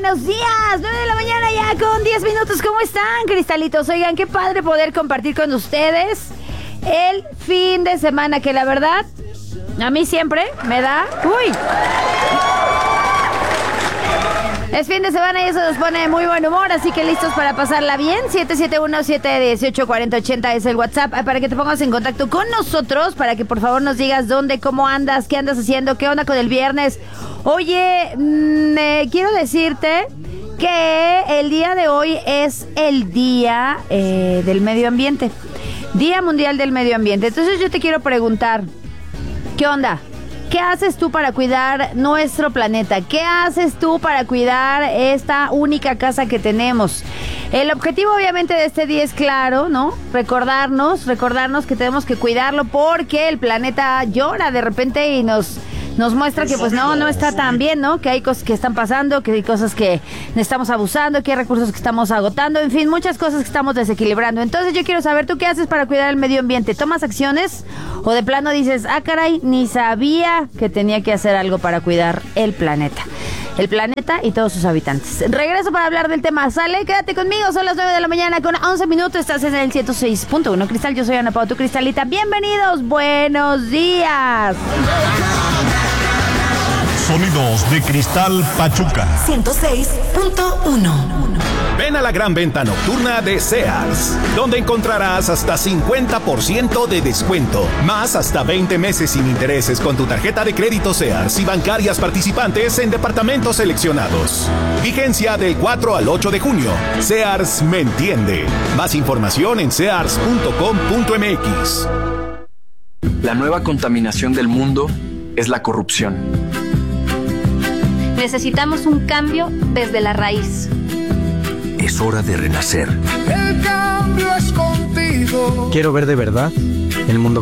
buenos días. 9 de la mañana ya con 10 minutos. ¿Cómo están, cristalitos? Oigan, qué padre poder compartir con ustedes el fin de semana, que la verdad a mí siempre me da... ¡Uy! Es fin de semana y eso nos pone de muy buen humor, así que listos para pasarla bien. 771-718-4080 es el WhatsApp para que te pongas en contacto con nosotros, para que por favor nos digas dónde, cómo andas, qué andas haciendo, qué onda con el viernes. Oye, quiero decirte que el día de hoy es el día del medio ambiente, Día Mundial del Medio Ambiente. Entonces yo te quiero preguntar, ¿qué onda? ¿Qué haces tú para cuidar nuestro planeta? ¿Qué haces tú para cuidar esta única casa que tenemos? El objetivo obviamente de este día es claro, ¿no? Recordarnos que tenemos que cuidarlo porque el planeta llora de repente y nos muestra que pues no está tan bien, ¿no? Que hay cosas que están pasando, que hay cosas que estamos abusando, que hay recursos que estamos agotando, en fin, muchas cosas que estamos desequilibrando. Entonces yo quiero saber, ¿tú qué haces para cuidar el medio ambiente? ¿Tomas acciones o de plano dices, caray, ni sabía que tenía que hacer algo para cuidar el planeta? El planeta y todos sus habitantes. Regreso para hablar del tema. ¿Sale? Quédate conmigo. Son las 9 de la mañana con 11 minutos. Estás en el 106.1 Cristal. Yo soy Ana Pau, tu cristalita. Bienvenidos. Buenos días. Sonidos de Cristal Pachuca 106.1. Ven a la gran venta nocturna de Sears, donde encontrarás hasta 50% de descuento, más hasta 20 meses sin intereses con tu tarjeta de crédito Sears y bancarias participantes en departamentos seleccionados. Vigencia del 4 al 8 de junio. Sears me entiende. Más información en sears.com.mx. La nueva contaminación del mundo es la corrupción. Necesitamos un cambio desde la raíz. Es hora de renacer. El cambio es contigo. Quiero ver de verdad el mundo